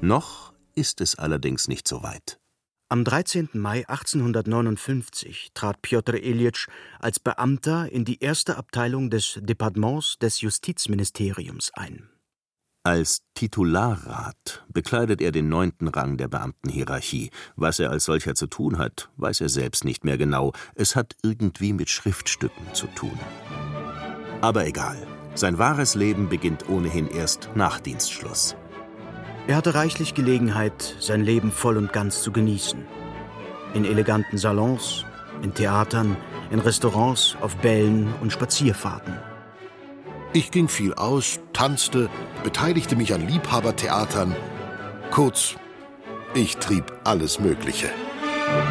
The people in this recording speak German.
Noch ist es allerdings nicht so weit. Am 13. Mai 1859 trat Pjotr Iljitsch als Beamter in die erste Abteilung des Departements des Justizministeriums ein. Als Titularrat bekleidet er den 9. Rang der Beamtenhierarchie. Was er als solcher zu tun hat, weiß er selbst nicht mehr genau. Es hat irgendwie mit Schriftstücken zu tun. Aber egal, sein wahres Leben beginnt ohnehin erst nach Dienstschluss. Er hatte reichlich Gelegenheit, sein Leben voll und ganz zu genießen. In eleganten Salons, in Theatern, in Restaurants, auf Bällen und Spazierfahrten. Ich ging viel aus, tanzte, beteiligte mich an Liebhabertheatern. Kurz, ich trieb alles Mögliche.